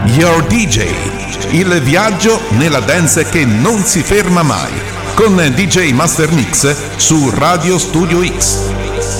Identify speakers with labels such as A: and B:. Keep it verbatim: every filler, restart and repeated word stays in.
A: Your D J, il viaggio nella dance che non si ferma mai, con D J Master Mix su Radio Studio X.